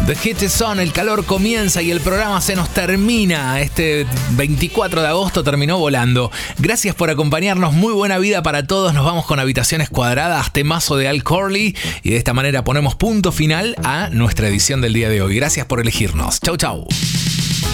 The Heat is on, el calor comienza y el programa se nos termina. Este 24 de agosto terminó volando. Gracias por acompañarnos, muy buena vida para todos. Nos vamos con Habitaciones Cuadradas, temazo de Al Corley. Y de esta manera ponemos punto final a nuestra edición del día de hoy. Gracias por elegirnos. Chau, chau.